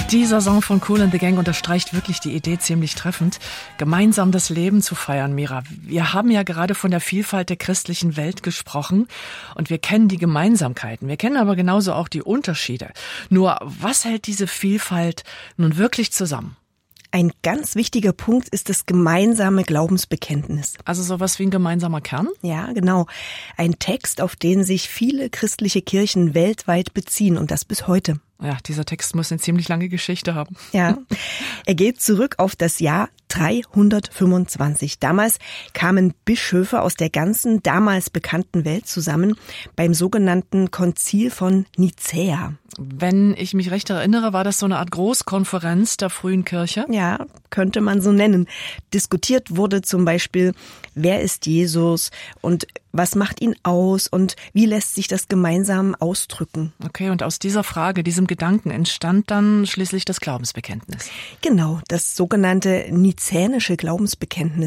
Dieser Song von Kool and the Gang unterstreicht wirklich die Idee ziemlich treffend, gemeinsam das Leben zu feiern, Mira. Wir haben ja gerade von der Vielfalt der christlichen Welt gesprochen und wir kennen die Gemeinsamkeiten. Wir kennen aber genauso auch die Unterschiede. Nur, was hält diese Vielfalt nun wirklich zusammen? Ein ganz wichtiger Punkt ist das gemeinsame Glaubensbekenntnis. Also sowas wie ein gemeinsamer Kern? Ja, genau. Ein Text, auf den sich viele christliche Kirchen weltweit beziehen und das bis heute. Ja, dieser Text muss eine ziemlich lange Geschichte haben. Ja, er geht zurück auf das Jahr 325. Damals kamen Bischöfe aus der ganzen damals bekannten Welt zusammen beim sogenannten Konzil von Nicäa. Wenn ich mich recht erinnere, war das so eine Art Großkonferenz der frühen Kirche? Ja, könnte man so nennen. Diskutiert wurde zum Beispiel, wer ist Jesus und was macht ihn aus und wie lässt sich das gemeinsam ausdrücken. Okay, und aus dieser Frage, diesem Gedanken entstand dann schließlich das Glaubensbekenntnis. Genau, das sogenannte nizänische Glaubensbekenntnis.